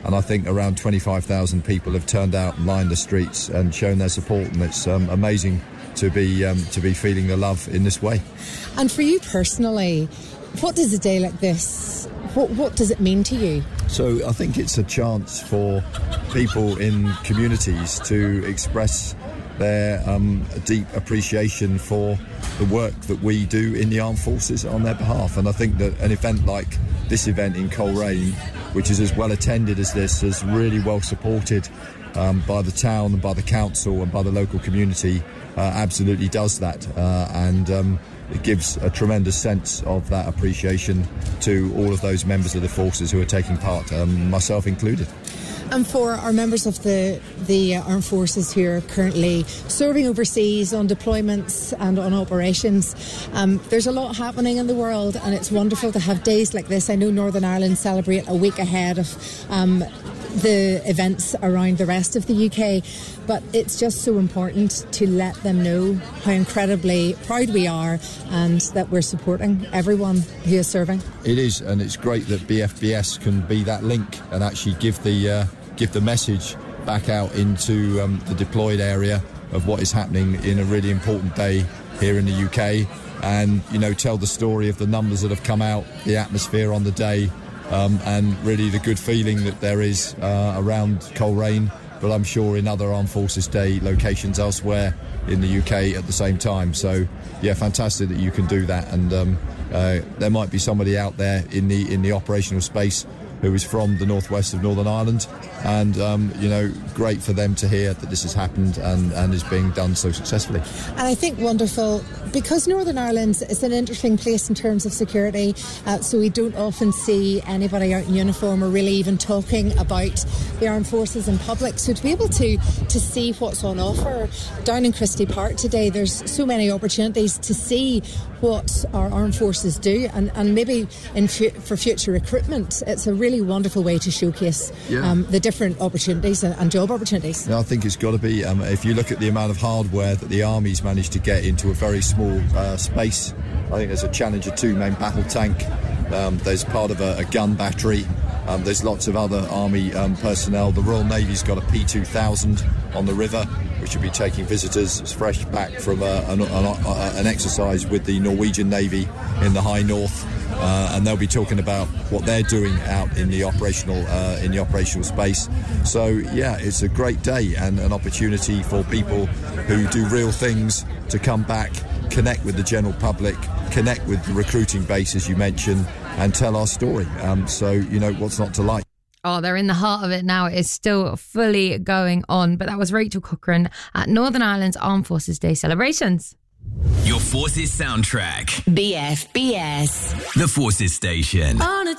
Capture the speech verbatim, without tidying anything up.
and I think around twenty-five thousand people have turned out and lined the streets and shown their support, and it's um, amazing to be um, to be feeling the love in this way. And for you personally, what does a day like this, what, what does it mean to you? So I think it's a chance for people in communities to express their um, deep appreciation for the work that we do in the armed forces on their behalf. And I think that an event like this event in Coleraine, which is as well attended as this, is really well supported um, by the town and by the council and by the local community, uh, absolutely does that. Uh, and um, it gives a tremendous sense of that appreciation to all of those members of the forces who are taking part, um, myself included. And for our members of the, the armed forces who are currently serving overseas on deployments and on operations, um, there's a lot happening in the world, and it's wonderful to have days like this. I know Northern Ireland celebrate a week ahead of um, the events around the rest of the U K, but it's just so important to let them know how incredibly proud we are and that we're supporting everyone who is serving. It is, and it's great that B F B S can be that link and actually give the uh, give the message back out into um, the deployed area of what is happening in a really important day here in the U K, and, you know, tell the story of the numbers that have come out, the atmosphere on the day, um, and really the good feeling that there is uh, around Coleraine, but I'm sure in other Armed Forces Day locations elsewhere in the U K at the same time. So, yeah, fantastic that you can do that, and um, uh, there might be somebody out there in the in the operational space who is from the northwest of Northern Ireland, and um, you know, great for them to hear that this has happened and, and is being done so successfully. And I think wonderful, because Northern Ireland is an interesting place in terms of security, uh, so we don't often see anybody out in uniform or really even talking about the armed forces in public. So to be able to, to see what's on offer down in Christie Park today, there's so many opportunities to see what our armed forces do, and, and maybe in fu- for future recruitment, it's a really wonderful way to showcase yeah. um, the different opportunities and, and job opportunities. Yeah, I think it's got to be. Um, if you look at the amount of hardware that the Army's managed to get into a very small uh, space, I think there's a Challenger two main battle tank, um, there's part of a, a gun battery, um, there's lots of other Army um, personnel. The Royal Navy's got a P two thousand on the river, which will be taking visitors fresh back from a, an, an, an exercise with the Norwegian Navy in the High North, uh, and they'll be talking about what they're doing out in the operational uh, in the operational space. So yeah, it's a great day and an opportunity for people who do real things to come back, connect with the general public, connect with the recruiting base, as you mentioned, and tell our story. Um, so, you know, what's not to like? Oh, they're in the heart of it now. It is still fully going on. But that was Rachel Cochrane at Northern Ireland's Armed Forces Day celebrations. Your Forces soundtrack. B F B S. The Forces Station. On a